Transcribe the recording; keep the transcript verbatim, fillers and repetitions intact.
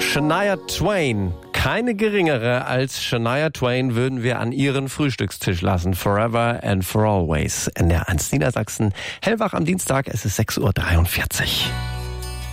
Shania Twain. Keine geringere als Shania Twain würden wir an ihren Frühstückstisch lassen. Forever and for always. N D R eins Niedersachsen. Hellwach am Dienstag, es ist sechs Uhr dreiundvierzig.